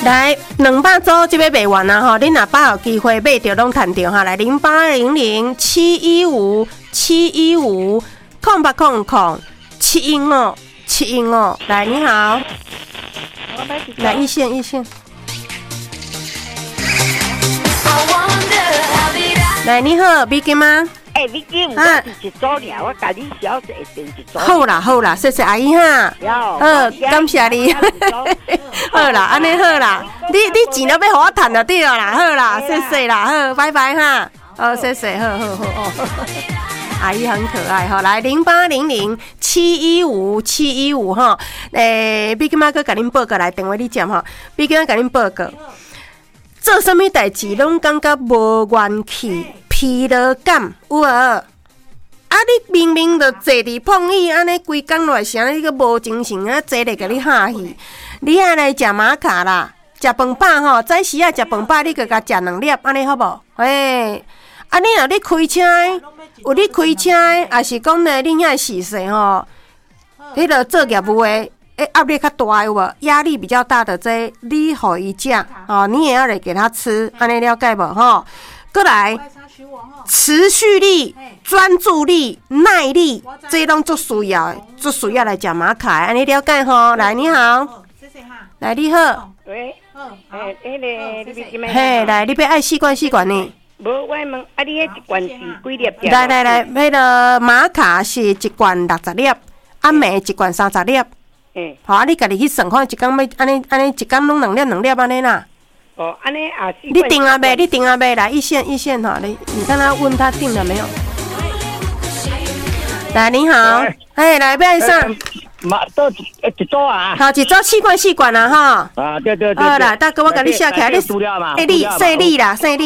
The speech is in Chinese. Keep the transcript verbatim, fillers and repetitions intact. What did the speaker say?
来，两百组就要卖完啦吼！恁若把有机会买着，拢赚着哈！来零八零零七一五七一五空八空空七一五七一五，来你好，来一线一线，来你好 ，B 金吗？ 哎，你今我是一组尔，我甲你小姐变一组。 好啦好啦，谢谢阿姨哈。好，感谢你。好啦，安尼好啦，你你钱都要互我赚就对啦，好啦，谢谢啦，好，拜拜哈。哦，谢谢，好好好哦。阿姨很可爱哈，来零八零零七一五七一五哈，诶，比今仔个甲恁报告来电话你接哈，比今仔甲恁报告，做什么代志拢感觉无元气。疲劳感有无？啊！你明明就坐伫碰椅，安尼规工落啥你个无精神啊？坐咧甲你哈戏，你爱来食玛卡啦，食饭饱吼，早时啊食饭饱，你个甲食两粒，安尼好无？诶，啊你若你开车，有你开车，也是讲呢，你遐事势吼，迄个做业务诶，诶压力较大有无？压力比较大的这，你互伊食，哦，你也要来给他吃，安尼了解无？吼，过来。持续力、专注力、耐力，这拢足需要的，足需要来食玛卡。安尼了解吼？来，你好，谢谢哈。来，你好。 喂，诶，迄个你要嘿，来，你要爱四罐四罐呢？ 无，我问，啊，你迄一罐是几粒？ 来来来，迄个玛卡是一罐六十粒，阿美一罐三十粒。嗯。好啊，你家己去算看，一工要安尼安尼，一工拢两粒两粒安尼啦。 哦，安尼啊， 你订啊没？你订啊没？来一线一线哈，你你看他问他订了没有？来，你好，哎，来不要上， 马到一一组啊， 好，一组四罐四罐啊哈。 啊，对对对。 好啦，大哥，我给你写起来，你输了嘛？ 姓李，姓李啦，姓李。